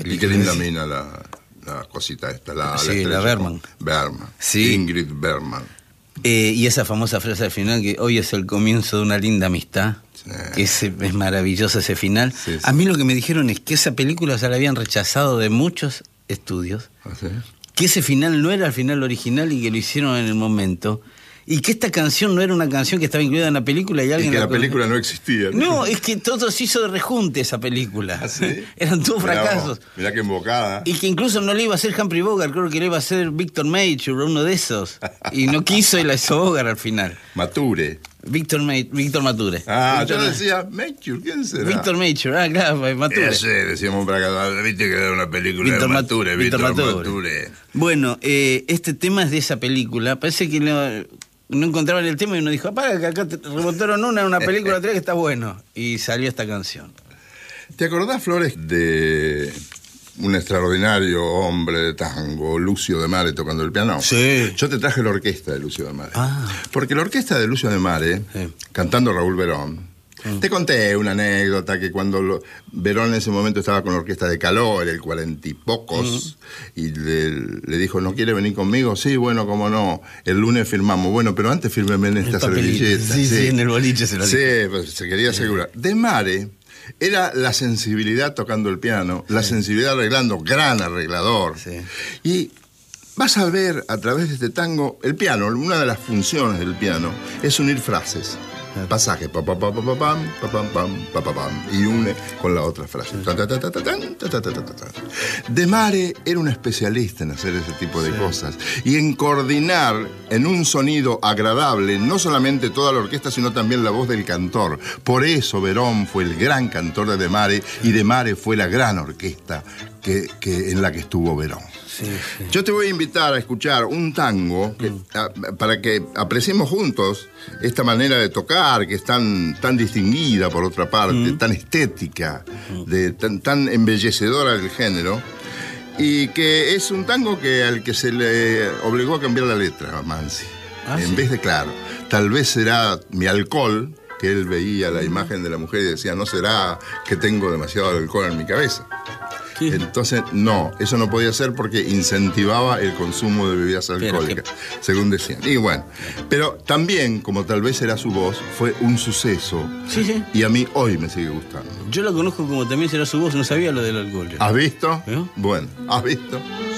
Y qué linda mina la cosita esta, sí, la Bergman. Bergman. Sí. Ingrid Bergman. Y esa famosa frase al final, que hoy es el comienzo de una linda amistad, sí. Que es maravilloso ese final. Sí, sí. A mí lo que me dijeron es que esa película se la habían rechazado de muchos estudios, ¿sí? Que ese final no era el final original y que lo hicieron en el momento. Y que esta canción no era una canción que estaba incluida en la película y alguien... Y que la película no existía. No, es que todo se hizo de rejunte esa película. ¿Ah, sí? Eran todos fracasos. Mirá qué embocada. Y que incluso no le iba a hacer Humphrey Bogart, creo que le iba a hacer Victor Mature, uno de esos. Y no quiso y la hizo Bogart al final. Mature. Víctor Mature. Ah, yo decía Mature, ¿quién será? Víctor Mature, claro, Mature. Sí, decíamos para acá, viste que era una película de Mature, Víctor Mature. Bueno, este tema es de esa película, parece que no encontraban el tema y uno dijo, apaga que acá te rebotaron una película 3 que está bueno. Y salió esta canción. ¿Te acordás, Flores, de un extraordinario hombre de tango, Lucio de Mare, tocando el piano? Sí. Yo te traje la orquesta de Lucio de Mare. Ah. Porque la orquesta de Lucio de Mare, sí, cantando Raúl Verón, te conté una anécdota que cuando Verón en ese momento estaba con la orquesta de Caló, era el 40 y pocos, y le dijo, ¿no quiere venir conmigo? Sí, bueno, cómo no, el lunes firmamos. Bueno, pero antes fírmeme en esta servilleta. Sí, en el boliche se lo dijo. Sí, pues se quería asegurar. De Mare era la sensibilidad tocando el piano, la sensibilidad arreglando, gran arreglador. Sí. Y vas a ver a través de este tango, el piano, una de las funciones del piano es unir frases. Pasaje, pa pa pa pa pa pam, pa pam pam, pa pa pam, y une con la otra frase. De Mare era un especialista en hacer ese tipo de cosas y en coordinar en un sonido agradable no solamente toda la orquesta, sino también la voz del cantor. Por eso Verón fue el gran cantor de Mare y de Mare fue la gran orquesta en la que estuvo Verón. Sí, sí. Yo te voy a invitar a escuchar un tango para que apreciemos juntos esta manera de tocar, que es tan distinguida por otra parte, tan estética, tan embellecedora del género, y que es un tango al que se le obligó a cambiar la letra a Mansi. En vez de, claro, tal vez será mi alcohol, que él veía la imagen de la mujer y decía, no será que tengo demasiado alcohol en mi cabeza. Entonces, no, eso no podía ser porque incentivaba el consumo de bebidas alcohólicas, según decían. Y bueno, pero también, como tal vez era su voz, fue un suceso. Sí, sí. Y a mí hoy me sigue gustando. Yo lo conozco como también será su voz, no sabía lo del alcohol. ¿Has visto? Bueno, ¿has visto?